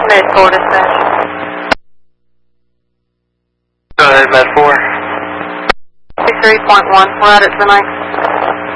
Med 4 dispatch. Go ahead, Med 4. 23.1, we're out at the 9.